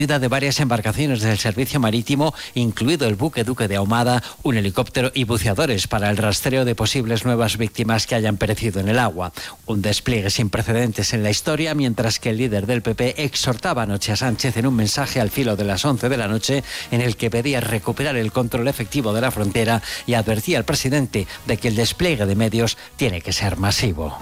de varias embarcaciones del servicio marítimo, incluido el buque Duque de Ahumada, un helicóptero y buceadores para el rastreo de posibles nuevas víctimas que hayan perecido en el agua. Un despliegue sin precedentes en la historia, mientras que el líder del PP exhortaba anoche a Sánchez en un mensaje al filo de las 11 de la noche en el que pedía recuperar el control efectivo de la frontera y advertía al presidente de que el despliegue de medios tiene que ser masivo.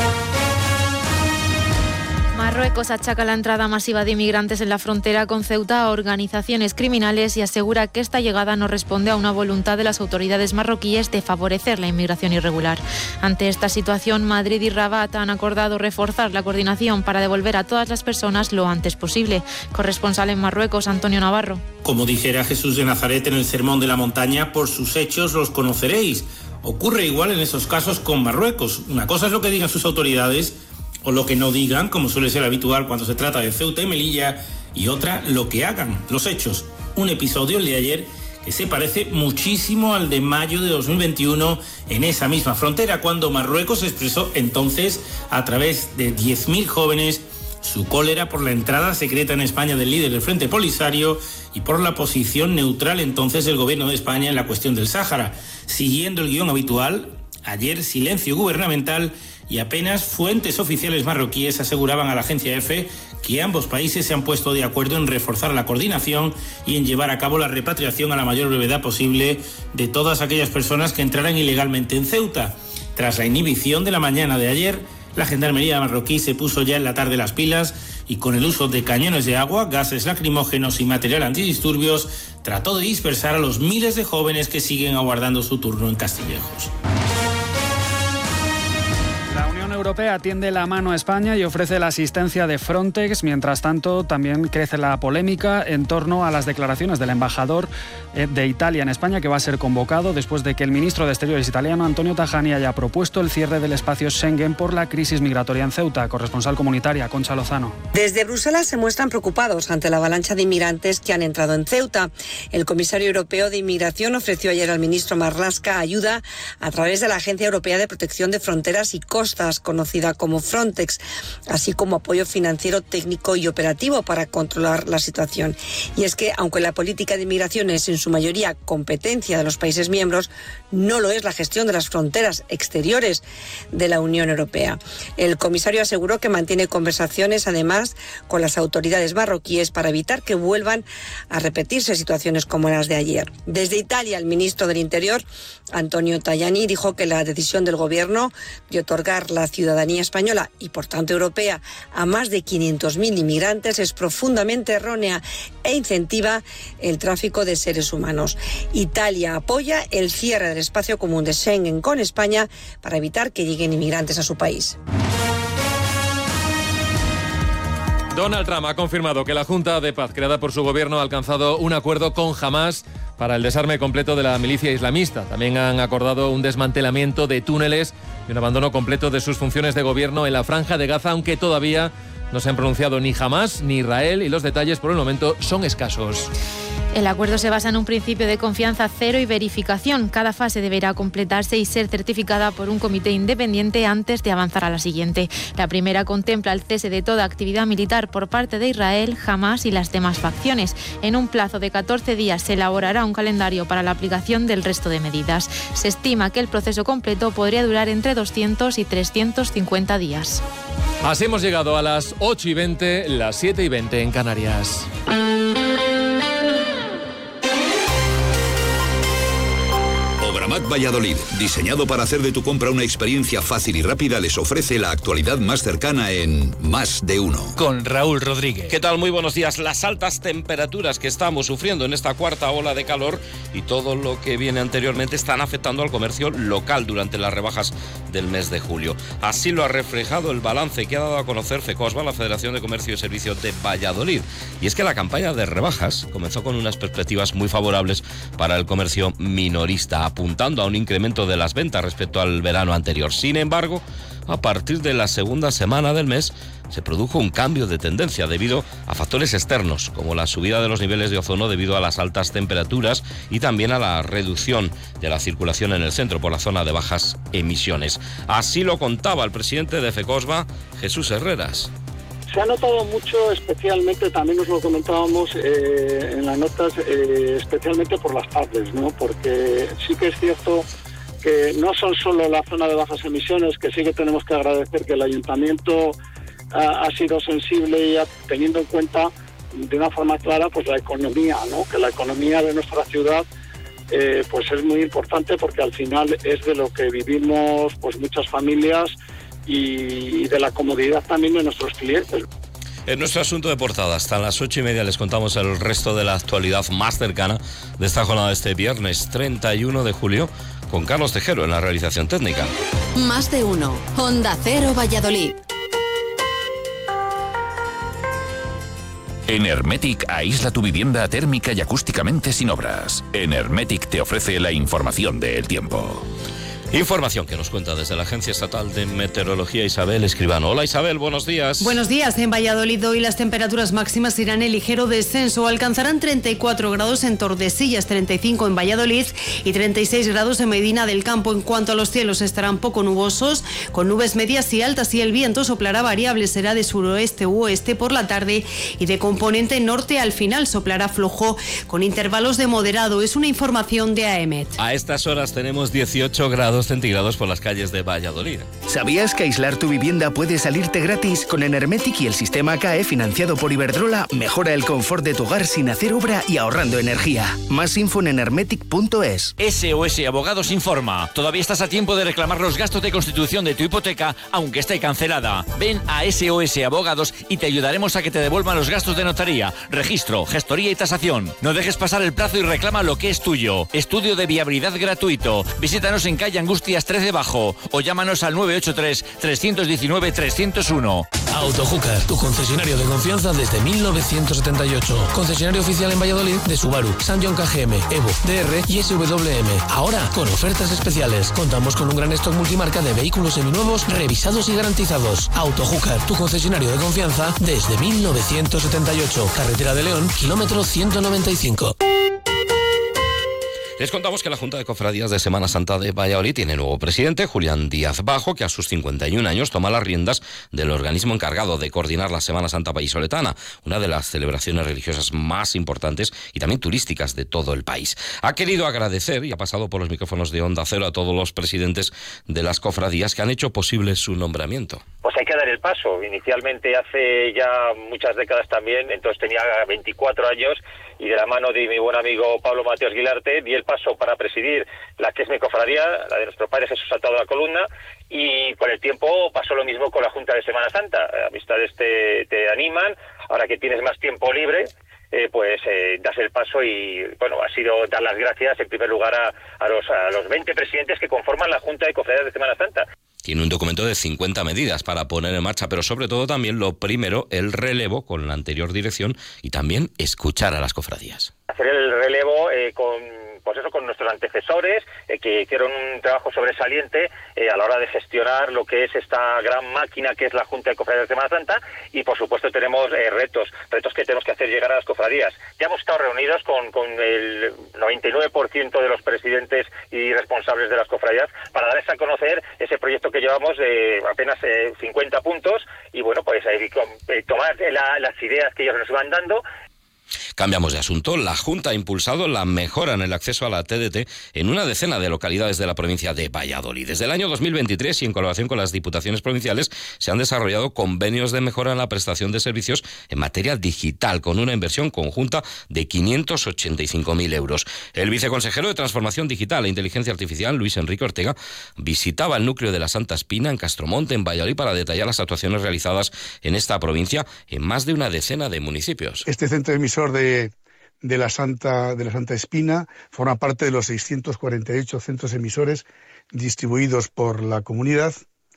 Marruecos achaca la entrada masiva de inmigrantes en la frontera con Ceuta a organizaciones criminales y asegura que esta llegada no responde a una voluntad de las autoridades marroquíes de favorecer la inmigración irregular. Ante esta situación, Madrid y Rabat han acordado reforzar la coordinación para devolver a todas las personas lo antes posible. Corresponsal en Marruecos, Antonio Navarro. Como dijera Jesús de Nazaret en el Sermón de la Montaña, por sus hechos los conoceréis. Ocurre igual en esos casos con Marruecos. Una cosa es lo que digan sus autoridades o lo que no digan, como suele ser habitual cuando se trata de Ceuta y Melilla, y otra, lo que hagan, los hechos. Un episodio, el de ayer, que se parece muchísimo al de mayo de 2021 en esa misma frontera, cuando Marruecos expresó entonces, a través de 10.000 jóvenes, su cólera por la entrada secreta en España del líder del Frente Polisario y por la posición neutral entonces del gobierno de España en la cuestión del Sáhara. Siguiendo el guión habitual, ayer silencio gubernamental y apenas fuentes oficiales marroquíes aseguraban a la agencia EFE que ambos países se han puesto de acuerdo en reforzar la coordinación y en llevar a cabo la repatriación a la mayor brevedad posible de todas aquellas personas que entraran ilegalmente en Ceuta. Tras la inhibición de la mañana de ayer, la gendarmería marroquí se puso ya en la tarde las pilas y con el uso de cañones de agua, gases lacrimógenos y material antidisturbios, trató de dispersar a los miles de jóvenes que siguen aguardando su turno en Castillejos. La Unión Europea tiende la mano a España y ofrece la asistencia de Frontex. Mientras tanto, también crece la polémica en torno a las declaraciones del embajador de Italia en España, que va a ser convocado después de que el ministro de Exteriores italiano, Antonio Tajani, haya propuesto el cierre del espacio Schengen por la crisis migratoria en Ceuta. Corresponsal comunitaria, Concha Lozano. Desde Bruselas se muestran preocupados ante la avalancha de inmigrantes que han entrado en Ceuta. El comisario europeo de Inmigración ofreció ayer al ministro Marlaska ayuda a través de la Agencia Europea de Protección de Fronteras y Costas, conocida como Frontex, así como apoyo financiero, técnico y operativo para controlar la situación. Y es que, aunque la política de inmigración es en su mayoría competencia de los países miembros, no lo es la gestión de las fronteras exteriores de la Unión Europea. El comisario aseguró que mantiene conversaciones, además, con las autoridades marroquíes para evitar que vuelvan a repetirse situaciones como las de ayer. Desde Italia, el ministro del Interior, Antonio Tajani, dijo que la decisión del gobierno de otorgar la ciudadanía española y por tanto europea a más de 500.000 inmigrantes es profundamente errónea e incentiva el tráfico de seres humanos. Italia apoya el cierre del espacio común de Schengen con España para evitar que lleguen inmigrantes a su país. Donald Trump ha confirmado que la Junta de Paz creada por su gobierno ha alcanzado un acuerdo con Hamás para el desarme completo de la milicia islamista. También han acordado un desmantelamiento de túneles y un abandono completo de sus funciones de gobierno en la Franja de Gaza, aunque todavía no se han pronunciado ni Hamás ni Israel y los detalles por el momento son escasos. El acuerdo se basa en un principio de confianza cero y verificación. Cada fase deberá completarse y ser certificada por un comité independiente antes de avanzar a la siguiente. La primera contempla el cese de toda actividad militar por parte de Israel, Hamás y las demás facciones. En un plazo de 14 días se elaborará un calendario para la aplicación del resto de medidas. Se estima que el proceso completo podría durar entre 200 y 350 días. Así hemos llegado a las 8:20, las 7:20 en Canarias. Obramat Valladolid, diseñado para hacer de tu compra una experiencia fácil y rápida, les ofrece la actualidad más cercana en Más de Uno. Con Raúl Rodríguez. ¿Qué tal? Muy buenos días. Las altas temperaturas que estamos sufriendo en esta cuarta ola de calor y todo lo que viene anteriormente están afectando al comercio local durante las rebajas del mes de julio. Así lo ha reflejado el balance que ha dado a conocer FECOSVA, la Federación de Comercio y Servicios de Valladolid. Y es que la campaña de rebajas comenzó con unas perspectivas muy favorables para el comercio minorista, apuntando a un incremento de las ventas respecto al verano anterior. Sin embargo, a partir de la segunda semana del mes se produjo un cambio de tendencia debido a factores externos, como la subida de los niveles de ozono debido a las altas temperaturas y también a la reducción de la circulación en el centro por la zona de bajas emisiones. Así lo contaba el presidente de FECOSVA, Jesús Herreras. Se ha notado mucho, especialmente, también nos lo comentábamos en las notas, especialmente por las tardes, ¿no? Porque sí que es cierto que no son solo la zona de bajas emisiones, que sí que tenemos que agradecer que el ayuntamiento ha sido sensible y teniendo en cuenta de una forma clara pues la economía, ¿no? Que la economía de nuestra ciudad pues es muy importante, porque al final es de lo que vivimos pues muchas familias y de la comodidad también de nuestros clientes. En nuestro asunto de portada, hasta las 8:30 les contamos el resto de la actualidad más cercana de esta jornada de este viernes 31 de julio, con Carlos Tejero en la realización técnica. Más de uno. Onda Cero Valladolid. En Hermetic aísla tu vivienda térmica y acústicamente sin obras. En Hermetic te ofrece la información del tiempo. Información que nos cuenta desde la Agencia Estatal de Meteorología Isabel Escribano. Hola Isabel, buenos días. Buenos días. En Valladolid hoy las temperaturas máximas irán en ligero descenso. Alcanzarán 34 grados en Tordesillas, 35 en Valladolid y 36 grados en Medina del Campo. En cuanto a los cielos, estarán poco nubosos, con nubes medias y altas, y el viento soplará variable. Será de suroeste u oeste por la tarde y de componente norte al final. Soplará flojo con intervalos de moderado. Es una información de AEMET. A estas horas tenemos 18 grados centígrados por las calles de Valladolid. ¿Sabías que aislar tu vivienda puede salirte gratis? Con Enermetic y el sistema CAE financiado por Iberdrola, mejora el confort de tu hogar sin hacer obra y ahorrando energía. Más info en enermetic.es. SOS Abogados informa. Todavía estás a tiempo de reclamar los gastos de constitución de tu hipoteca, aunque esté cancelada. Ven a SOS Abogados y te ayudaremos a que te devuelvan los gastos de notaría, registro, gestoría y tasación. No dejes pasar el plazo y reclama lo que es tuyo. Estudio de viabilidad gratuito. Visítanos en calle Angustias 13 Bajo o llámanos al 983-319-301. Autojúcar, tu concesionario de confianza desde 1978. Concesionario oficial en Valladolid de Subaru, Sanyong KGM, Evo, DR y SWM. Ahora con ofertas especiales. Contamos con un gran stock multimarca de vehículos seminuevos, revisados y garantizados. Autojúcar, tu concesionario de confianza desde 1978. Carretera de León, kilómetro 195. Les contamos que la Junta de Cofradías de Semana Santa de Valladolid tiene nuevo presidente, Julián Díaz Bajo, que a sus 51 años toma las riendas del organismo encargado de coordinar la Semana Santa vallisoletana, una de las celebraciones religiosas más importantes y también turísticas de todo el país. Ha querido agradecer y ha pasado por los micrófonos de Onda Cero a todos los presidentes de las cofradías que han hecho posible su nombramiento. Pues hay que dar el paso. Inicialmente hace ya muchas décadas también, entonces tenía 24 años y de la mano de mi buen amigo Pablo Mateos Guilarte di el paso para presidir la que es mi cofradía, la de nuestro padre Jesús Atado a la Columna, y con el tiempo pasó lo mismo con la Junta de Semana Santa. Amistades te animan, ahora que tienes más tiempo libre, das el paso y bueno, ha sido dar las gracias en primer lugar a los 20 presidentes que conforman la Junta de Cofradías de Semana Santa. Tiene un documento de 50 medidas para poner en marcha, pero sobre todo también lo primero, el relevo con la anterior dirección y también escuchar a las cofradías. Hacer el relevo con nuestros antecesores, que hicieron un trabajo sobresaliente a la hora de gestionar lo que es esta gran máquina que es la Junta de Cofradías de Semana Santa, y por supuesto tenemos retos que tenemos que hacer llegar a las cofradías. Ya hemos estado reunidos con el 99% de los presidentes y responsables de las cofradías para darles a conocer ese proyecto que llevamos de apenas 50 puntos y bueno, pues tomar las ideas que ellos nos van dando. Cambiamos de asunto. La Junta ha impulsado la mejora en el acceso a la TDT en una decena de localidades de la provincia de Valladolid. Desde el año 2023 y en colaboración con las diputaciones provinciales se han desarrollado convenios de mejora en la prestación de servicios en materia digital con una inversión conjunta de 585.000 euros. El viceconsejero de Transformación Digital e Inteligencia Artificial, Luis Enrique Ortega, visitaba el núcleo de la Santa Espina en Castromonte, en Valladolid, para detallar las actuaciones realizadas en esta provincia en más de una decena de municipios. Este centro emisor de la Santa Espina forma parte de los 648 centros emisores distribuidos por la comunidad,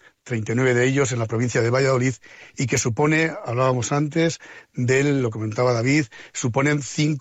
39 de ellos en la provincia de Valladolid, y que supone, hablábamos antes, lo comentaba David, suponen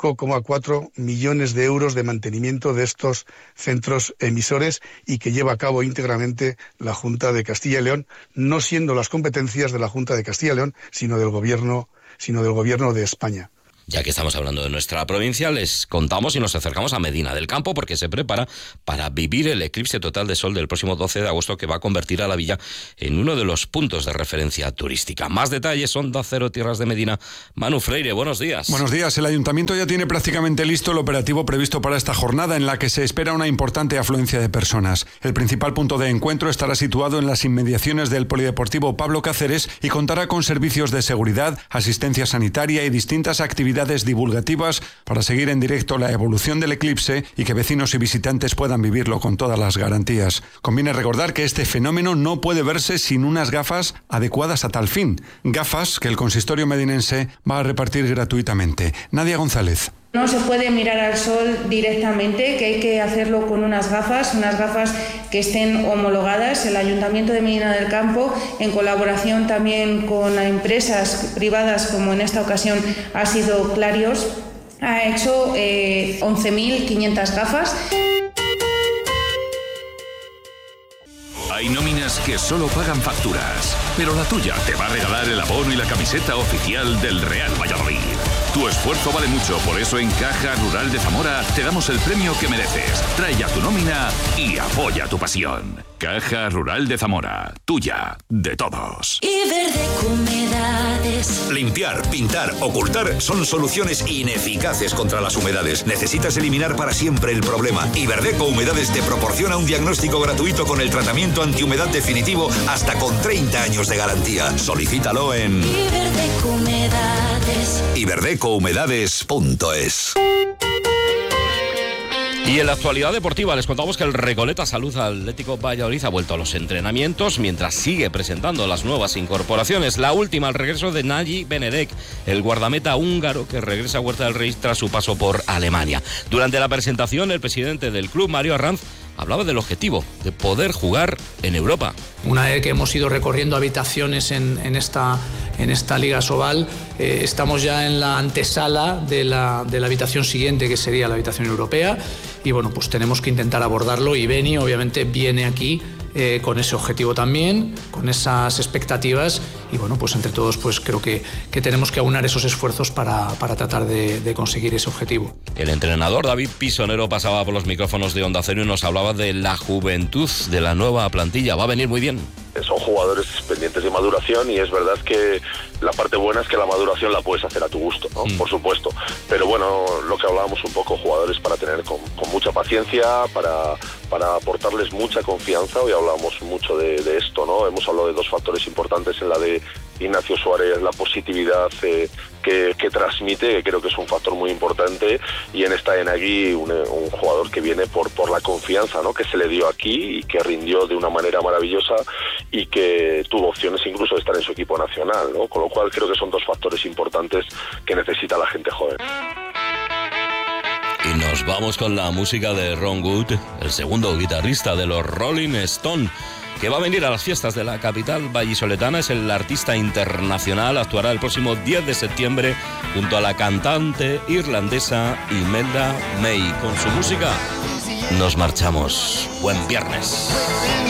5,4 millones de euros de mantenimiento de estos centros emisores y que lleva a cabo íntegramente la Junta de Castilla y León, no siendo las competencias de la Junta de Castilla y León, sino del Gobierno de España. Ya que estamos hablando de nuestra provincia, les contamos y nos acercamos a Medina del Campo porque se prepara para vivir el eclipse total de sol del próximo 12 de agosto que va a convertir a la villa en uno de los puntos de referencia turística. Más detalles, Onda Cero, Tierras de Medina. Manu Freire, buenos días. Buenos días. El Ayuntamiento ya tiene prácticamente listo el operativo previsto para esta jornada en la que se espera una importante afluencia de personas. El principal punto de encuentro estará situado en las inmediaciones del Polideportivo Pablo Cáceres y contará con servicios de seguridad, asistencia sanitaria y distintas actividades divulgativas para seguir en directo la evolución del eclipse y que vecinos y visitantes puedan vivirlo con todas las garantías. Conviene recordar que este fenómeno no puede verse sin unas gafas adecuadas a tal fin. Gafas que el consistorio medinense va a repartir gratuitamente. Nadia González. No se puede mirar al sol directamente, que hay que hacerlo con unas gafas que estén homologadas. El Ayuntamiento de Medina del Campo, en colaboración también con empresas privadas, como en esta ocasión ha sido Clarios, ha hecho 11.500 gafas. Hay nóminas que solo pagan facturas, pero la tuya te va a regalar el abono y la camiseta oficial del Real Valladolid. Tu esfuerzo vale mucho, por eso en Caja Rural de Zamora te damos el premio que mereces. Trae ya tu nómina y apoya tu pasión. Caja Rural de Zamora, tuya, de todos. Iberdeco Humedades. Limpiar, pintar, ocultar son soluciones ineficaces contra las humedades. Necesitas eliminar para siempre el problema. Iberdeco Humedades te proporciona un diagnóstico gratuito con el tratamiento antihumedad definitivo hasta con 30 años de garantía. Solicítalo en Iberdeco Humedades. iberdecohumedades.es. Y en la actualidad deportiva les contamos que el Recoleta Salud Atlético Valladolid ha vuelto a los entrenamientos mientras sigue presentando las nuevas incorporaciones. La última, el regreso de Nagy Benedek, el guardameta húngaro que regresa a Huerta del Rey tras su paso por Alemania. Durante la presentación, el presidente del club, Mario Arranz, hablaba del objetivo de poder jugar en Europa. Una vez que hemos ido recorriendo habitaciones en esta Liga Sobal, estamos ya en la antesala de la habitación siguiente, que sería la habitación europea, y bueno, pues tenemos que intentar abordarlo, y Beni obviamente viene aquí con ese objetivo también, con esas expectativas, y bueno, pues entre todos pues creo que tenemos que aunar esos esfuerzos para tratar de conseguir ese objetivo. El entrenador David Pisonero pasaba por los micrófonos de Onda Cero y nos hablaba de la juventud de la nueva plantilla. Va a venir muy bien. Son jugadores pendientes de maduración y es verdad que la parte buena es que la maduración la puedes hacer a tu gusto, ¿no? Por supuesto. Pero bueno, lo que hablábamos un poco, jugadores para tener con mucha paciencia, para aportarles mucha confianza. Hoy hablábamos mucho de esto, ¿no? Hemos hablado de dos factores importantes en la de Ignacio Suárez, la positividad que transmite, que creo que es un factor muy importante, y en esta Nagy un jugador que viene por la confianza, ¿no?, que se le dio aquí y que rindió de una manera maravillosa y que tuvo opciones incluso de estar en su equipo nacional, ¿no? Con lo cual creo que son dos factores importantes que necesita la gente joven. Y nos vamos con la música de Ron Wood, el segundo guitarrista de los Rolling Stones, que va a venir a las fiestas de la capital vallisoletana. Es el artista internacional, actuará el próximo 10 de septiembre junto a la cantante irlandesa Imelda May. Con su música nos marchamos. Buen viernes.